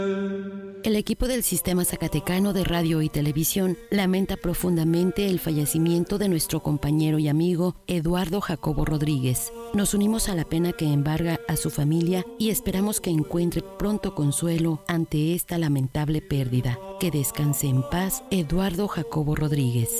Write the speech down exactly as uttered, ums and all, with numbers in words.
El equipo del Sistema Zacatecano de Radio y Televisión lamenta profundamente el fallecimiento de nuestro compañero y amigo Eduardo Jacobo Rodríguez. Nos unimos a la pena que embarga a su familia y esperamos que encuentre pronto consuelo ante esta lamentable pérdida. Que descanse en paz, Eduardo Jacobo Rodríguez.